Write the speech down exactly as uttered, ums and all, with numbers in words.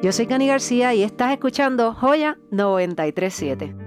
Yo soy Cani García y estás escuchando Joya noventa y tres punto siete.